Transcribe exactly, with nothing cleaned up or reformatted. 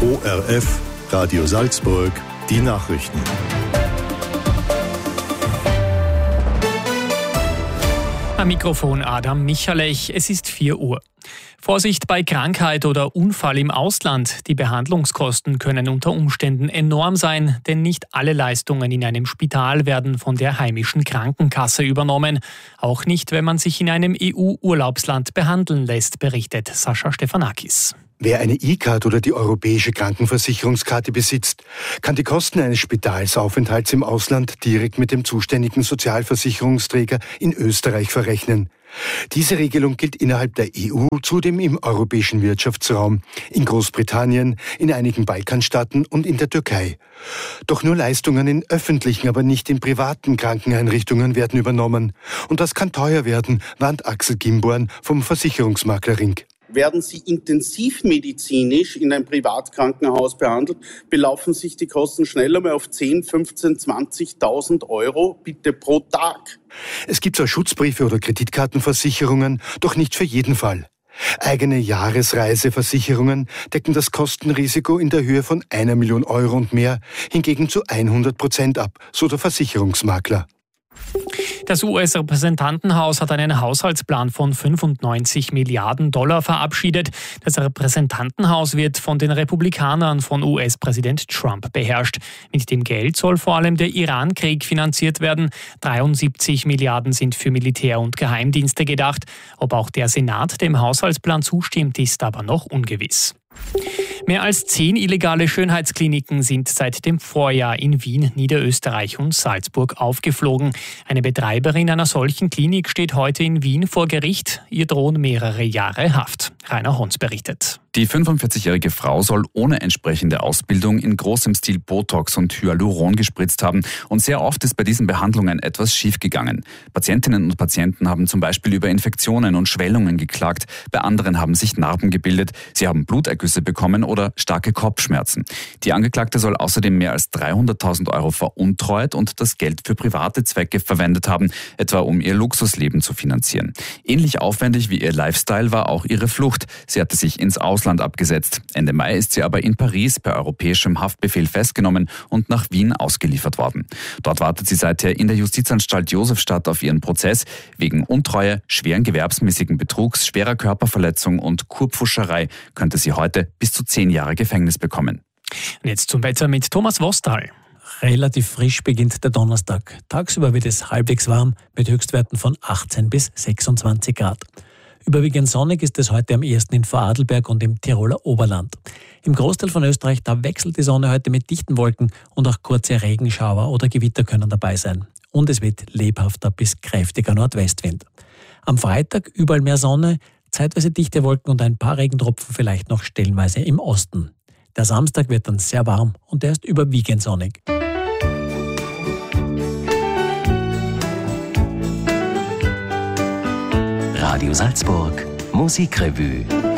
O R F, Radio Salzburg, die Nachrichten. Am Mikrofon Adam Michalech, es ist vier Uhr. Vorsicht bei Krankheit oder Unfall im Ausland. Die Behandlungskosten können unter Umständen enorm sein, denn nicht alle Leistungen in einem Spital werden von der heimischen Krankenkasse übernommen. Auch nicht, wenn man sich in einem E U-Urlaubsland behandeln lässt, berichtet Sascha Stefanakis. Wer eine E-Card oder die europäische Krankenversicherungskarte besitzt, kann die Kosten eines Spitalsaufenthalts im Ausland direkt mit dem zuständigen Sozialversicherungsträger in Österreich verrechnen. Diese Regelung gilt innerhalb der E U, zudem im europäischen Wirtschaftsraum, in Großbritannien, in einigen Balkanstaaten und in der Türkei. Doch nur Leistungen in öffentlichen, aber nicht in privaten Krankeneinrichtungen werden übernommen. Und das kann teuer werden, warnt Axel Gimborn vom Versicherungsmakler Ring. Werden Sie intensivmedizinisch in ein Privatkrankenhaus behandelt, belaufen sich die Kosten schnell einmal auf zehn, fünfzehn, zwanzigtausend Euro, bitte pro Tag. Es gibt zwar Schutzbriefe oder Kreditkartenversicherungen, doch nicht für jeden Fall. Eigene Jahresreiseversicherungen decken das Kostenrisiko in der Höhe von einer Million Euro und mehr, hingegen zu hundert Prozent ab, so der Versicherungsmakler. Das U S-Repräsentantenhaus hat einen Haushaltsplan von fünfundneunzig Milliarden Dollar verabschiedet. Das Repräsentantenhaus wird von den Republikanern von U S-Präsident Trump beherrscht. Mit dem Geld soll vor allem der Iran-Krieg finanziert werden. dreiundsiebzig Milliarden sind für Militär und Geheimdienste gedacht. Ob auch der Senat dem Haushaltsplan zustimmt, ist aber noch ungewiss. Mehr als zehn illegale Schönheitskliniken sind seit dem Vorjahr in Wien, Niederösterreich und Salzburg aufgeflogen. Eine Betreiberin einer solchen Klinik steht heute in Wien vor Gericht. Ihr drohen mehrere Jahre Haft. Rainer Hons berichtet. Die fünfundvierzigjährige Frau soll ohne entsprechende Ausbildung in großem Stil Botox und Hyaluron gespritzt haben. Und sehr oft ist bei diesen Behandlungen etwas schiefgegangen. Patientinnen und Patienten haben zum Beispiel über Infektionen und Schwellungen geklagt. Bei anderen haben sich Narben gebildet. Sie haben Blutergüsse bekommen oder starke Kopfschmerzen. Die Angeklagte soll außerdem mehr als dreihunderttausend Euro veruntreut und das Geld für private Zwecke verwendet haben, etwa um ihr Luxusleben zu finanzieren. Ähnlich aufwendig wie ihr Lifestyle war auch ihre Flucht. Sie hatte sich ins Ausland abgesetzt. Ende Mai ist sie aber in Paris per europäischem Haftbefehl festgenommen und nach Wien ausgeliefert worden. Dort wartet sie seither in der Justizanstalt Josefstadt auf ihren Prozess. Wegen Untreue, schweren gewerbsmäßigen Betrugs, schwerer Körperverletzung und Kurpfuscherei könnte sie heute bis zu zehn Jahre Gefängnis bekommen. Und jetzt zum Wetter mit Thomas Wostal. Relativ frisch beginnt der Donnerstag. Tagsüber wird es halbwegs warm mit Höchstwerten von achtzehn bis sechsundzwanzig Grad. Überwiegend sonnig ist es heute am ehesten in Vorarlberg und im Tiroler Oberland. Im Großteil von Österreich, da wechselt die Sonne heute mit dichten Wolken und auch kurze Regenschauer oder Gewitter können dabei sein. Und es wird lebhafter bis kräftiger Nordwestwind. Am Freitag überall mehr Sonne, zeitweise dichte Wolken und ein paar Regentropfen vielleicht noch stellenweise im Osten. Der Samstag wird dann sehr warm und er ist überwiegend sonnig. Radio Salzburg, Musikrevue.